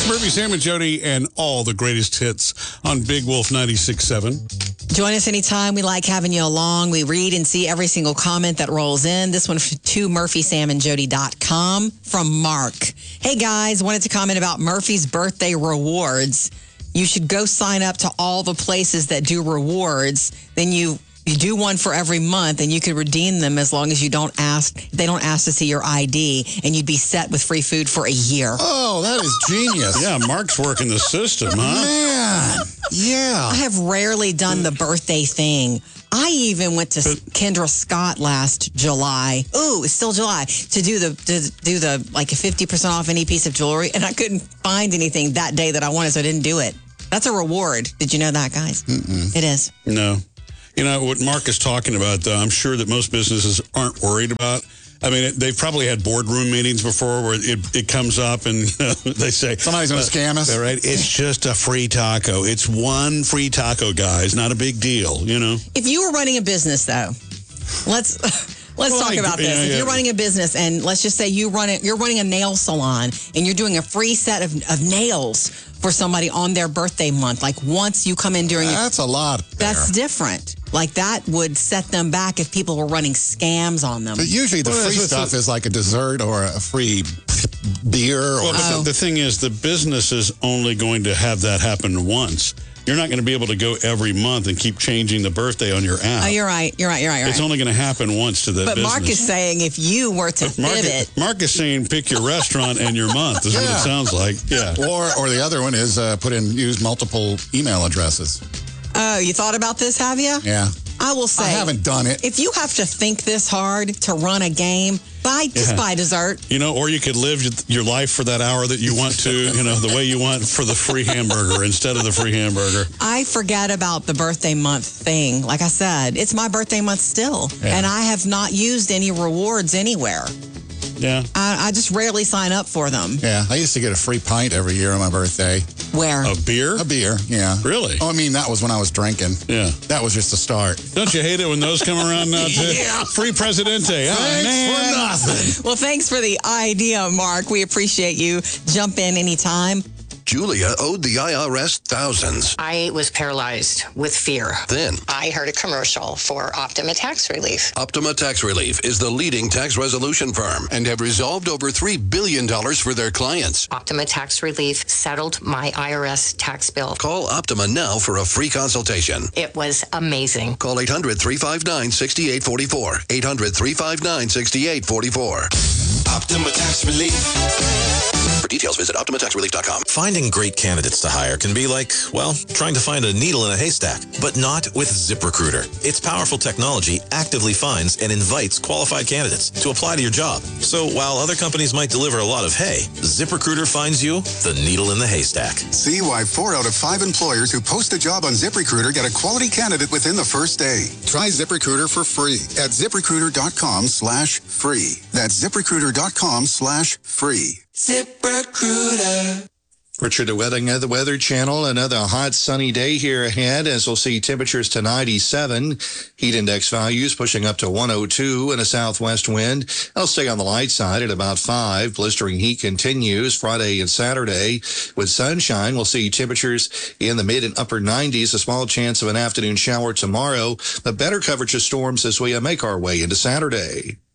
Murphy, Sam, and Jody, and all the greatest hits on Big Wolf 96.7. Join us anytime. We like having you along. We read and see every single comment that rolls in. This one to murphysamandjody.com from Mark. Hey, guys, wanted to comment about Murphy's birthday rewards. You should go sign up to all the places that do rewards. Then you do one for every month, and you can redeem them as long as they don't ask to see your ID, and you'd be set with free food for a year. Oh, that is genius. Yeah, Mark's working the system, huh? Man, yeah. I have rarely done the birthday thing. I even went to Kendra Scott last July. Ooh, it's still July. To do the like 50% off any piece of jewelry, and I couldn't find anything that day that I wanted, so I didn't do it. That's a reward. Did you know that, guys? Mm-mm. It is. No. You know, what Mark is talking about, though, I'm sure that most businesses aren't worried about. I mean, they've probably had boardroom meetings before where it comes up and they say... Somebody's going to scam us. Right? It's just a free taco. It's one free taco, guys. Not a big deal, you know? If you were running a business, though, let's talk about this. If you're running a business and let's just say you're running a nail salon and you're doing a free set of nails for somebody on their birthday month, like once you come in during... That's a lot. That's different. Like that would set them back if people were running scams on them. But usually the free stuff is like a dessert or a free beer. Or but the thing is, the business is only going to have that happen once. You're not going to be able to go every month and keep changing the birthday on your app. Oh, you're right. It's only going to happen once to the business. But Mark is saying if you were to pivot... Mark is saying pick your restaurant and your month is what it sounds like. Yeah. Or the other one is use multiple email addresses. Oh, you thought about this, have you? Yeah. I will say... I haven't done it. If you have to think this hard to run a game, just buy dessert. You know, or you could live your life for that hour that you want to, you know, the way you want for the free hamburger instead of the free hamburger. I forget about the birthday month thing. Like I said, it's my birthday month still. Yeah. And I have not used any rewards anywhere. Yeah. I just rarely sign up for them. Yeah. I used to get a free pint every year on my birthday. Where? A beer? A beer, yeah. Really? Oh, I mean, that was when I was drinking. Yeah. That was just the start. Don't you hate it when those come around now, too? Yeah. Free Presidente. Thanks for nothing. Well, thanks for the idea, Mark. We appreciate you. Jump in anytime. Julia owed the IRS thousands. I was paralyzed with fear. Then I heard a commercial for Optima Tax Relief. Optima Tax Relief is the leading tax resolution firm and have resolved over $3 billion for their clients. Optima Tax Relief settled my IRS tax bill. Call Optima now for a free consultation. It was amazing. Call 800-359-6844. 800-359-6844. Optima Tax Relief. For details, visit OptimaTaxRelief.com. Finding great candidates to hire can be like, well, trying to find a needle in a haystack, but not with ZipRecruiter. Its powerful technology actively finds and invites qualified candidates to apply to your job. So while other companies might deliver a lot of hay, ZipRecruiter finds you the needle in the haystack. See why 4 out of 5 employers who post a job on ZipRecruiter get a quality candidate within the first day. Try ZipRecruiter for free at ZipRecruiter.com/free. That's ZipRecruiter.com/free. ZipRecruiter. Richard, the Weather Channel. Another hot, sunny day here ahead as we'll see temperatures to 97. Heat index values pushing up to 102 and a southwest wind. I'll stay on the light side at about 5. Blistering heat continues Friday and Saturday. With sunshine, we'll see temperatures in the mid and upper 90s. A small chance of an afternoon shower tomorrow, but better coverage of storms as we make our way into Saturday.